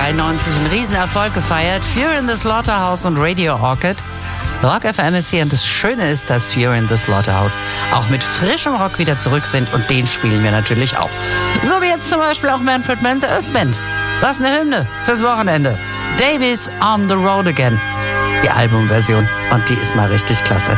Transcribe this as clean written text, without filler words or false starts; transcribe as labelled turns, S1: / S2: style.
S1: 1993 einen Riesenerfolg gefeiert. Fury in the Slaughterhouse und Radio Orchid. Rock FM ist hier und das Schöne ist, dass Fury in the Slaughterhouse auch mit frischem Rock wieder zurück sind und den spielen wir natürlich auch. So wie jetzt zum Beispiel auch Manfred Mann's Earth Band. Was eine Hymne fürs Wochenende. Davies on the Road Again. Die Albumversion und die ist mal richtig klasse.